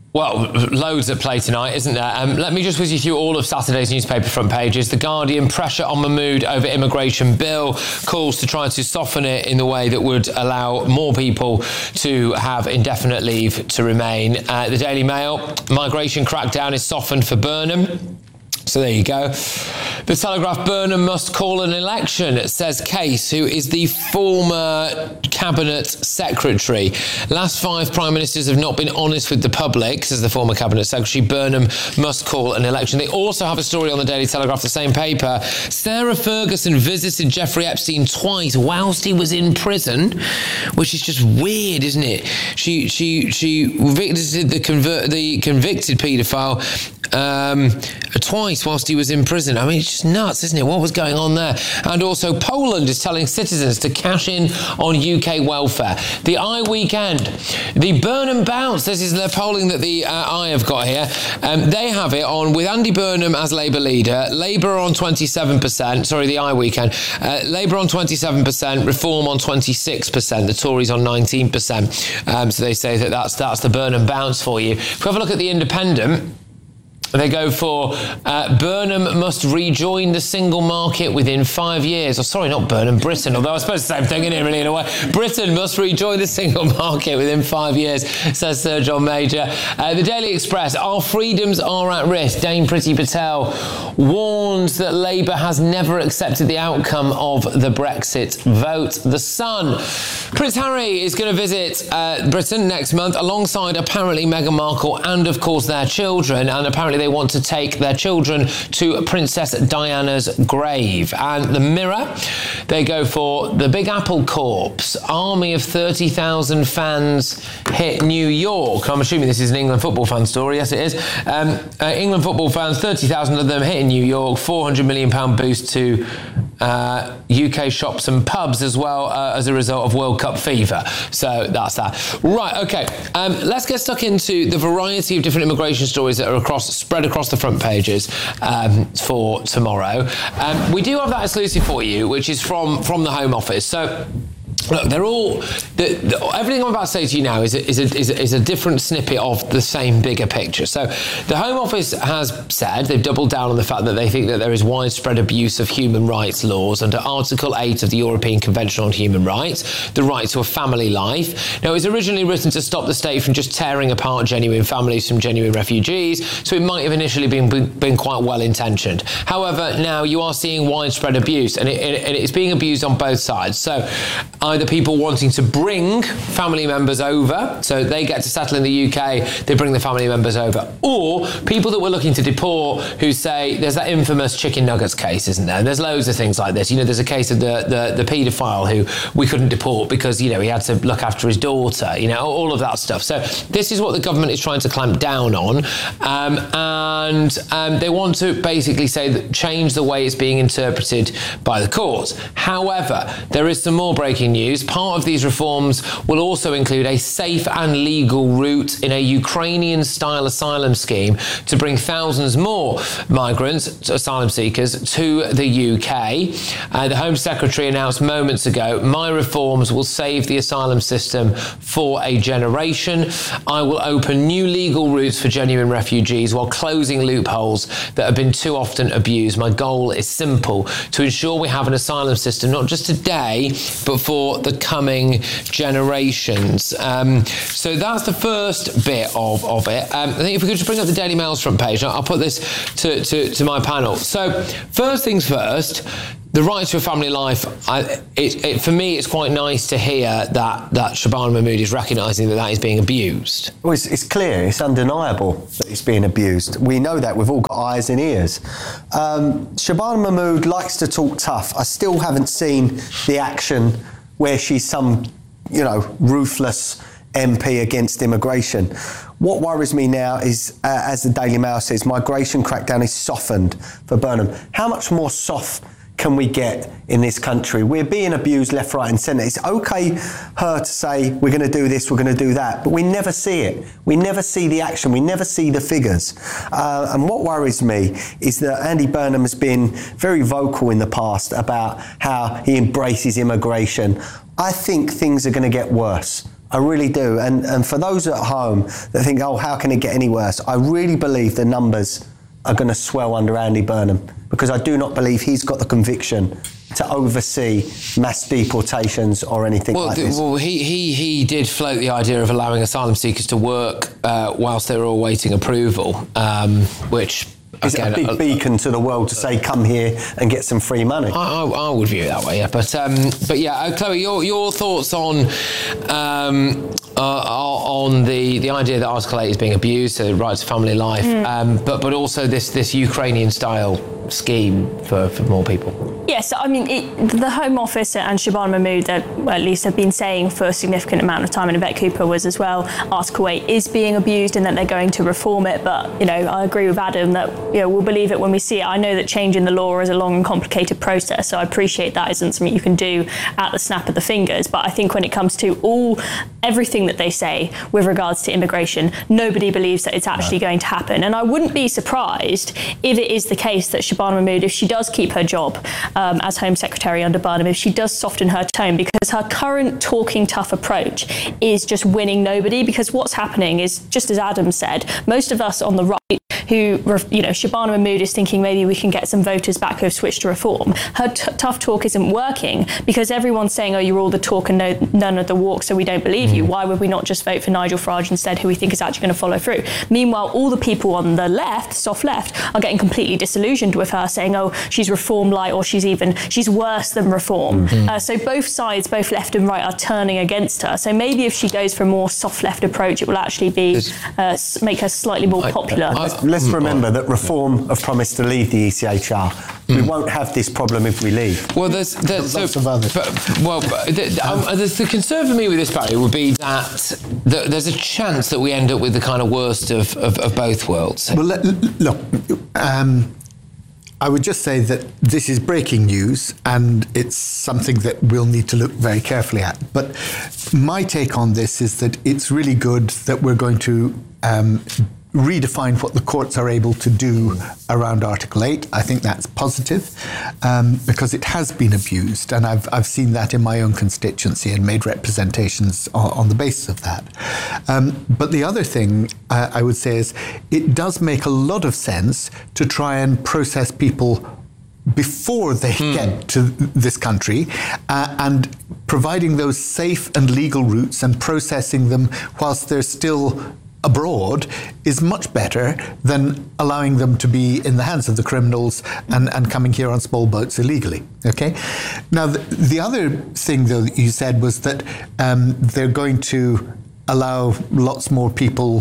Well, loads at play tonight, isn't there? Let me just whiz you through all of Saturday's newspaper front pages. The Guardian, pressure on Mahmood over immigration bill, calls to try to soften it in the way that would allow more people to have indefinite leave to remain. The Daily Mail, migration crackdown is softened for Burnham. So there you go. The Telegraph, Burnham must call an election, says Case, who is the former Cabinet Secretary. Last 5 Prime Ministers have not been honest with the public, says the former Cabinet Secretary. Burnham must call an election. They also have a story on the Daily Telegraph, the same paper. Sarah Ferguson visited Jeffrey Epstein twice whilst he was in prison, which is just weird, isn't it? She visited the convicted paedophile twice whilst he was in prison. I mean, it's just nuts, isn't it? What was going on there? And also, Poland is telling citizens to cash in on UK welfare. The Eye Weekend, the Burnham bounce. This is the polling that the Eye have got here. They have it on with Andy Burnham as Labour leader. Labour on 27%. Sorry, the Eye Weekend. Labour on 27%. Reform on 26%. The Tories on 19%. So they say that that's the Burnham bounce for you. If we have a look at the Independent, they go for Burnham must rejoin the single market within 5 years. Oh, sorry, not Burnham, Britain. Although I suppose the same thing, isn't it, really, in a way? Britain must rejoin the single market within 5 years, says Sir John Major. The Daily Express, our freedoms are at risk. Dame Priti Patel warns that Labour has never accepted the outcome of the Brexit vote. The Sun, Prince Harry is going to visit Britain next month alongside apparently Meghan Markle and, of course, their children. And apparently they want to take their children to Princess Diana's grave. And the Mirror, they go for the Big Apple Corps. Army of 30,000 fans hit New York. I'm assuming this is an England football fan story. Yes, it is. England football fans, 30,000 of them hit in New York. £400 million boost to UK shops and pubs as well as a result of World Cup fever. So that's that. Right, okay. Let's get stuck into the variety of different immigration stories that are spread across the front pages for tomorrow. We do have that exclusive for you, which is from the Home Office. So look, they're all everything I'm about to say to you now is a different snippet of the same bigger picture. So the Home Office has said, they've doubled down on the fact that they think that there is widespread abuse of human rights laws under Article 8 of the European Convention on Human Rights, the right to a family life. Now, it was originally written to stop the state from just tearing apart genuine families from genuine refugees, so it might have initially been quite well intentioned. However, now you are seeing widespread abuse, and it's being abused on both sides. So either people wanting to bring family members over, so they get to settle in the UK, they bring the family members over, or people that were looking to deport who say, there's that infamous chicken nuggets case, isn't there? And there's loads of things like this. You know, there's a case of the paedophile who we couldn't deport because, you know, he had to look after his daughter, you know, all of that stuff. So this is what the government is trying to clamp down on, and they want to basically say that change the way it's being interpreted by the courts. However, there is some more breaking news. Part of these reforms will also include a safe and legal route in a Ukrainian-style asylum scheme to bring thousands more migrants, asylum seekers, to the UK. The Home Secretary announced moments ago, my reforms will save the asylum system for a generation. I will open new legal routes for genuine refugees while closing loopholes that have been too often abused. My goal is simple, to ensure we have an asylum system, not just today, but for the coming generations. So that's the first bit of it. I think if we could just bring up the Daily Mail's front page, I'll put this to my panel. So first things first, the right to a family life, for me, it's quite nice to hear that Shabana Mahmood is recognising that is being abused. Well, it's clear, it's undeniable that it's being abused. We know that, we've all got eyes and ears. Shabana Mahmood likes to talk tough. I still haven't seen the action where she's some, ruthless MP against immigration. What worries me now is, as the Daily Mail says, migration crackdown is softened for Burnham. How much more soft can we get in this country? We're being abused left, right and centre. It's okay her to say, we're going to do this, we're going to do that, but we never see it. We never see the action. We never see the figures. And what worries me is that Andy Burnham has been very vocal in the past about how he embraces immigration. I think things are going to get worse. I really do. And for those at home that think, oh, how can it get any worse? I really believe the numbers are going to swell under Andy Burnham, because I do not believe he's got the conviction to oversee mass deportations or anything like this. Well, he did float the idea of allowing asylum seekers to work whilst they were awaiting approval, which... Is it a big beacon to the world to say, come here and get some free money? I would view it that way, yeah. But yeah, Chloe, your thoughts on the idea that Article 8 is being abused, so the right to family life, but also this Ukrainian-style scheme for more people. Yes, I mean, the Home Office and Shabana Mahmood, at least, have been saying for a significant amount of time, and Yvette Cooper was as well, Article 8 is being abused and that they're going to reform it. But, I agree with Adam that, we'll believe it when we see it. I know that changing the law is a long and complicated process, so I appreciate that isn't something you can do at the snap of the fingers. But I think when it comes to everything that they say with regards to immigration, nobody believes that it's actually going to happen. And I wouldn't be surprised if it is the case that Shabana Mahmood, if she does keep her job as Home Secretary under Burnham, if she does soften her tone, because her current talking tough approach is just winning nobody. Because what's happening is, just as Adam said, most of us on the right who, Shabana Mahmood is thinking maybe we can get some voters back who have switched to reform. Her tough talk isn't working because everyone's saying, oh, you're all the talk and none of the walk, so we don't believe you. Why would we not just vote for Nigel Farage instead, who we think is actually going to follow through? Meanwhile, all the people on the left, soft left, are getting completely disillusioned with her, saying, oh, she's reform light, or she's worse than reform. So both sides, both left and right, are turning against her. So maybe if she goes for a more soft left approach, it will actually be make her slightly more popular. Let's remember that Reform have promised to leave the ECHR. We won't have this problem if we leave. Well, the concern for me with this, Barry, would be that there's a chance that we end up with the kind of worst of both worlds. Well, look, I would just say that this is breaking news and it's something that we'll need to look very carefully at. But my take on this is that it's really good that we're going to redefine what the courts are able to do around Article 8. I think that's positive because it has been abused, and I've seen that in my own constituency and made representations on the basis of that. But the other thing I would say is it does make a lot of sense to try and process people before they get to this country and providing those safe and legal routes and processing them whilst they're still abroad is much better than allowing them to be in the hands of the criminals and coming here on small boats illegally. Okay. Now, the other thing, though, that you said was that they're going to allow lots more people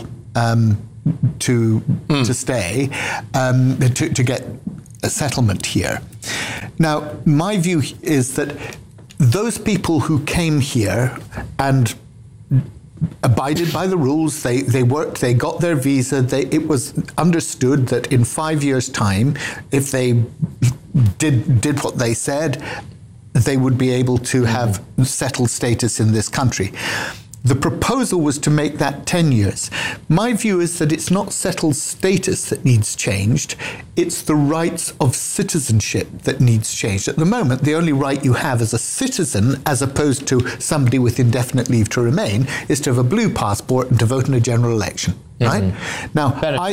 to stay, to get a settlement here. Now, my view is that those people who came here and abided by the rules, they worked, they got their visa, it was understood that in 5 years' time, if they did what they said, they would be able to have settled status in this country. The proposal was to make that 10 years. My view is that it's not settled status that needs changed, it's the rights of citizenship that needs changed. At the moment, the only right you have as a citizen, as opposed to somebody with indefinite leave to remain, is to have a blue passport and to vote in a general election. Right? Now,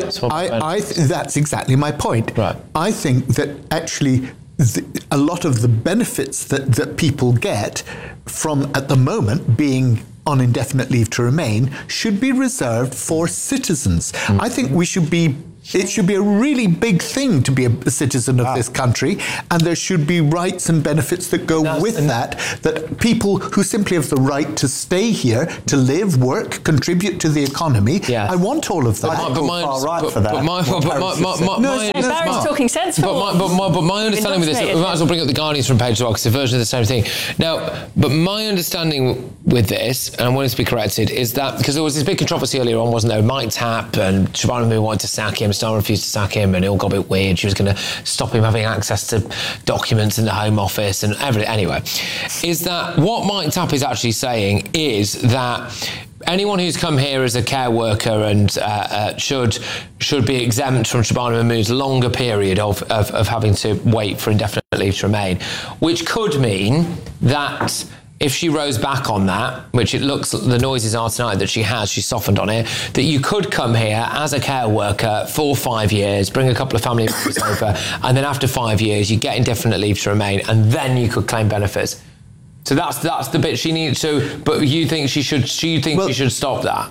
that's exactly my point. Right. I think that actually a lot of the benefits that people get from, at the moment, being on indefinite leave to remain should be reserved for citizens. I think it should be a really big thing to be a citizen of this country, and there should be rights and benefits that go with that people who simply have the right to stay here, to live, work, contribute to the economy. Yeah. I want all of that. Barry's talking sense. But my understanding with this, we might as well bring up the Guardian's front page as well, because it's a version of the same thing. Now, but my understanding with this, and I want it to be corrected, is that because there was this big controversy earlier on, wasn't there? Mike Tapp and Shabana Mahmood wanted to sack him, Starmer refused to sack him, and it all got a bit weird. She was going to stop him having access to documents in the Home Office and everything. Anyway, is that what Mike Tapp is actually saying is that anyone who's come here as a care worker and should be exempt from Shabana Mahmood's longer period of having to wait for indefinite leave to remain, which could mean that if she rows back on that, which it looks, the noises are tonight that she's softened on it, that you could come here as a care worker for 5 years, bring a couple of family members over, and then after 5 years, you get indefinite leave to remain, and then you could claim benefits. So that's the bit she needs to. But you think she should? She should stop that?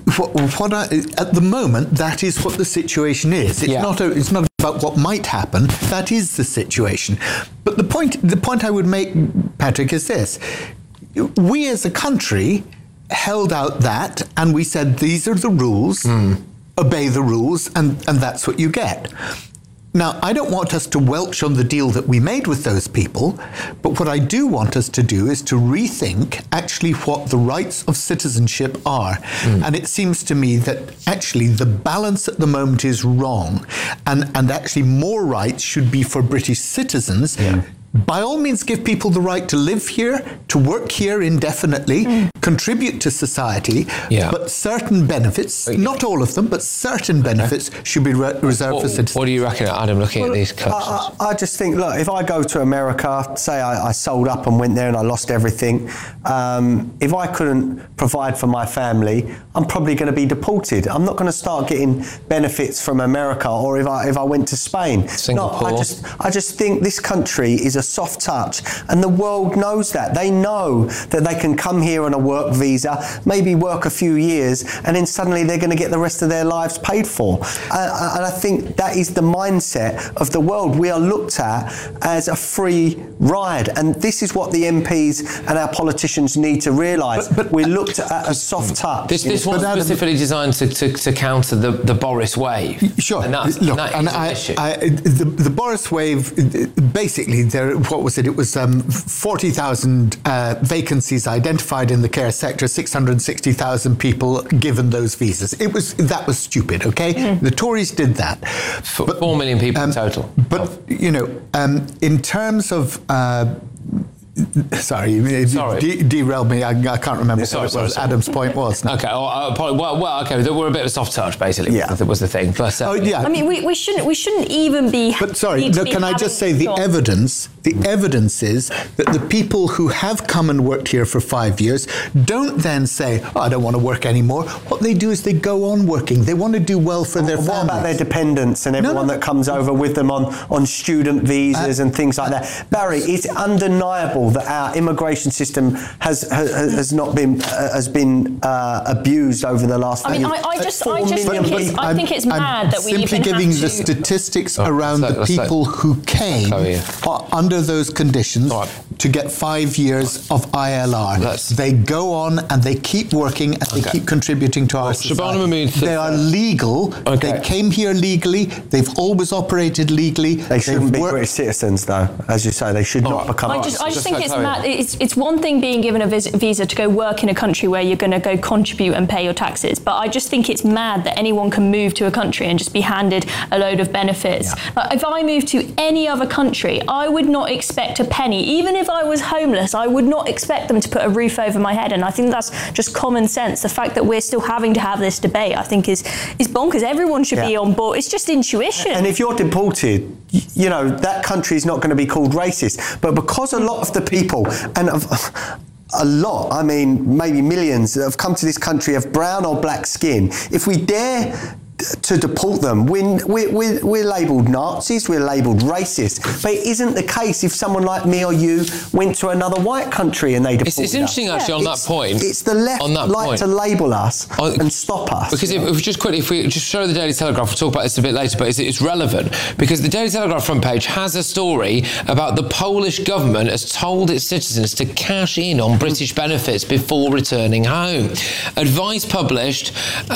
At the moment, that is what the situation is. It's not about what might happen. That is the situation. But the point I would make, Patrick, is this: we as a country held out that, and we said these are the rules. Obey the rules, and that's what you get. Now, I don't want us to welch on the deal that we made with those people, but what I do want us to do is to rethink actually what the rights of citizenship are. And it seems to me that actually the balance at the moment is wrong, and actually more rights should be for British citizens. By all means, give people the right to live here, to work here indefinitely, contribute to society, but certain benefits, not all of them, but certain benefits should be reserved for citizens. What do you reckon, Adam, looking at these cuts? I just think, look, if I go to America, say I sold up and went there and I lost everything, if I couldn't provide for my family, I'm probably going to be deported. I'm not going to start getting benefits from America, or if I went to Spain. Singapore. No, I just think this country is a soft touch, and the world knows that. They know that they can come here on a work visa, maybe work a few years, and then suddenly they're going to get the rest of their lives paid for. And I think that is the mindset of the world. We are looked at as a free ride, and this is what the MPs and our politicians need to realise. We're looked at as soft touch. This one's specifically designed to counter the Boris wave. Sure. And that is an issue. The Boris wave, basically, what was it? It was 40,000 vacancies identified in the care sector, 660,000 people given those visas. That was stupid, okay? The Tories did that. 4 million people in total. But, in terms of... Sorry, derailed me. I can't remember what Adam's point was. No. Okay, okay. We're a bit of a soft touch, basically. That was the thing. Plus, I mean, we shouldn't even be. But sorry, can I just say the evidence? The evidence is that the people who have come and worked here for 5 years don't then say, I don't want to work anymore. What they do is they go on working. They want to do well for their families. What about their dependents and everyone that comes over with them on student visas and things like that? Barry, it's undeniable that our immigration system has been abused over the last. I think it's mad that we even have to. Simply giving the statistics around the people who came under those conditions to get 5 years of ILR. They go on and they keep working and they keep contributing to our society. They are legal. They came here legally. They've always operated legally. They shouldn't be British citizens, though. As you say, they should not become. I just think it's mad. It's one thing being given a visa to go work in a country where you're going to go contribute and pay your taxes, but I just think it's mad that anyone can move to a country and just be handed a load of benefits. Like, if I moved to any other country, I would not expect a penny. Even if I was homeless, I would not expect them to put a roof over my head, and I think that's just common sense. The fact that we're still having to have this debate, I think, is bonkers. Everyone should be on board. It's just intuition. And if you're deported, that country is not going to be called racist. But because a lot of the people, and a lot, I mean, maybe millions that have come to this country have brown or black skin, if we dare to deport them, we're labelled Nazis, we're labelled racist. But it isn't the case if someone like me or you went to another white country and they deported us. It's interesting, actually, on that point. It's the left like to label us and stop us. Because if we just show the Daily Telegraph, we'll talk about this a bit later, but it's relevant. Because the Daily Telegraph front page has a story about the Polish government has told its citizens to cash in on British benefits before returning home. Advice published,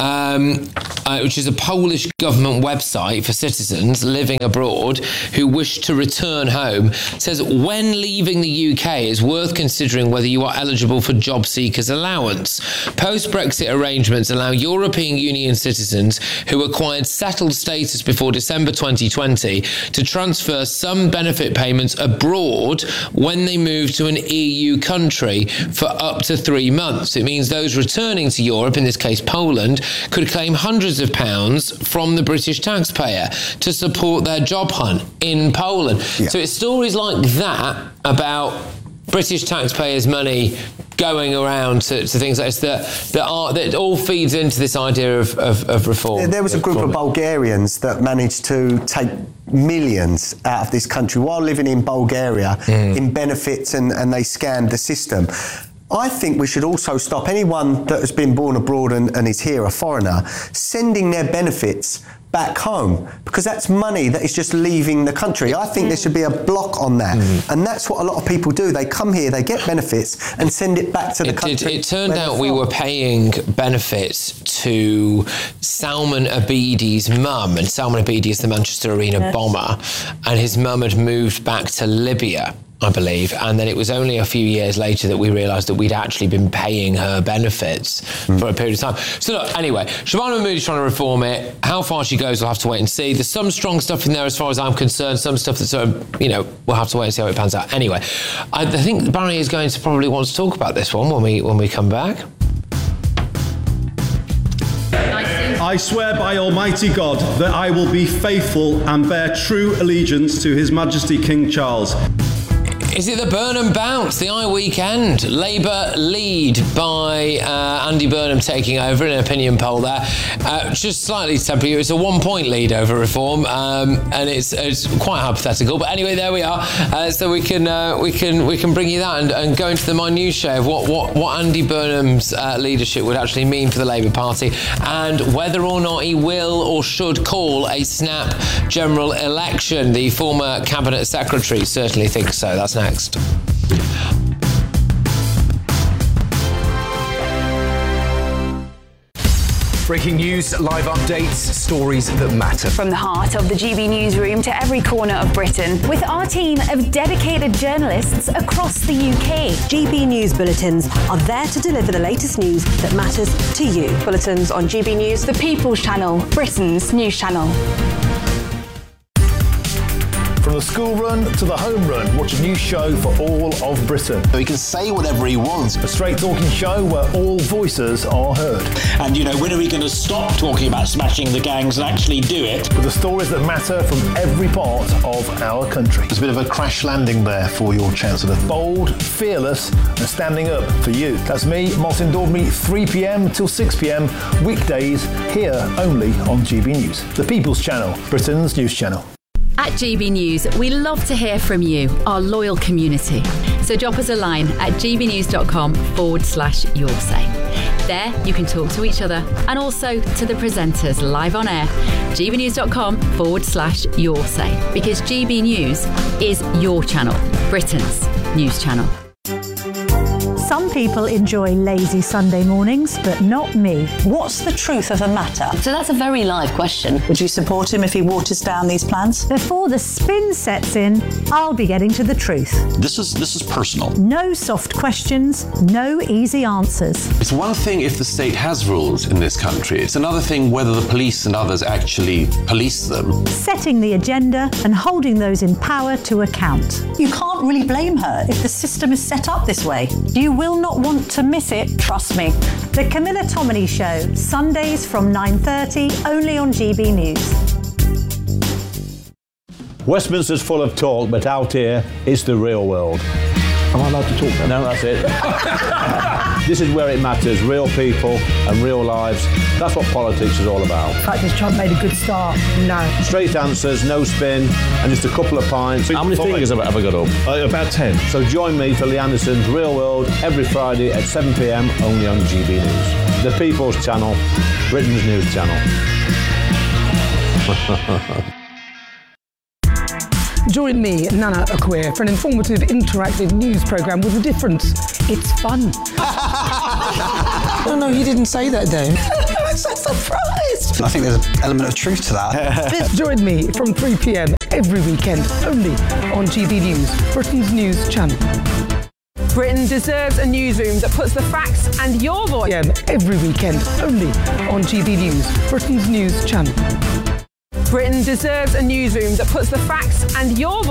which is a Polish government website for citizens living abroad who wish to return home, says when leaving the UK it's worth considering whether you are eligible for job seekers allowance. Post-Brexit arrangements allow European Union citizens who acquired settled status before December 2020 to transfer some benefit payments abroad when they move to an EU country for up to 3 months. It means those returning to Europe, in this case Poland, could claim hundreds of pounds from the British taxpayer to support their job hunt in Poland. So it's stories like that about British taxpayers' money going around to things like this that all feeds into this idea of reform. There was a group of Bulgarians that managed to take millions out of this country while living in Bulgaria in benefits, and they scammed the system. I think we should also stop anyone that has been born abroad and is here, a foreigner, sending their benefits back home, because that's money that is just leaving the country. I think there should be a block on that. And that's what a lot of people do. They come here, they get benefits and send it back to the country. It turned out we were paying benefits to Salman Abidi's mum, and Salman Abidi is the Manchester Arena bomber, and his mum had moved back to Libya, I believe, and then it was only a few years later that we realised that we'd actually been paying her benefits for a period of time. So look, anyway, Shabana Mahmood is trying to reform it. How far she goes, we'll have to wait and see. There's some strong stuff in there as far as I'm concerned, some stuff that sort of, we'll have to wait and see how it pans out. Anyway, I think Barry is going to probably want to talk about this one when we come back. I swear by Almighty God that I will be faithful and bear true allegiance to His Majesty King Charles. Is it the Burnham bounce, the iWeekend? Labour lead by Andy Burnham taking over in an opinion poll there. Just slightly temporary. It's a 1-point lead over Reform, and it's quite hypothetical. But anyway, there we are. So we can bring you that and go into the minutiae of what Andy Burnham's leadership would actually mean for the Labour Party, and whether or not he will or should call a snap general election. The former Cabinet Secretary certainly thinks so. That's next. Breaking news, live updates, stories that matter. From the heart of the GB newsroom to every corner of Britain, with our team of dedicated journalists across the UK. GB News Bulletins are there to deliver the latest news that matters to you. Bulletins on GB News, the People's Channel, Britain's news channel. From the school run to the home run, watch a new show for all of Britain. He can say whatever he wants. A straight talking show where all voices are heard. And, when are we going to stop talking about smashing the gangs and actually do it? With the stories that matter from every part of our country. There's a bit of a crash landing there for your Chancellor. Bold, fearless and standing up for you. That's me, Martin Daubney, 3pm till 6pm, weekdays, here only on GB News. The People's Channel, Britain's news channel. At GB News, we love to hear from you, our loyal community. So drop us a line at gbnews.com/yoursay. There, you can talk to each other and also to the presenters live on air. gbnews.com/yoursay. Because GB News is your channel, Britain's news channel. Some people enjoy lazy Sunday mornings, but not me. What's the truth of a matter? So that's a very live question. Would you support him if he waters down these plans? Before the spin sets in, I'll be getting to the truth. This is personal. No soft questions, no easy answers. It's one thing if the state has rules in this country. It's another thing whether the police and others actually police them. Setting the agenda and holding those in power to account. You can't really blame her if the system is set up this way. You will not want to miss it, trust me. The Camilla Tominey Show, Sundays from 9:30, only on GB News. Westminster's full of talk, but out here, it's the real world. Am I allowed to talk then? No, that's it. This is where it matters, real people and real lives. That's what politics is all about. In fact, has Trump made a good start? No. Straight answers, no spin, and just a couple of pints. How many fingers have I got up? About 10. So join me for Lee Anderson's Real World every Friday at 7pm, only on GB News. The People's Channel, Britain's news channel. Join me, Nana Akweer, for an informative, interactive news programme with a difference. It's fun. No, you didn't say that, though. I'm so surprised. I think there's an element of truth to that. Join me from 3pm every weekend, only on GB News, Britain's news channel. Britain deserves a newsroom that puts the facts and your voice every weekend, only on GB News, Britain's news channel. Britain deserves a newsroom that puts the facts and your voice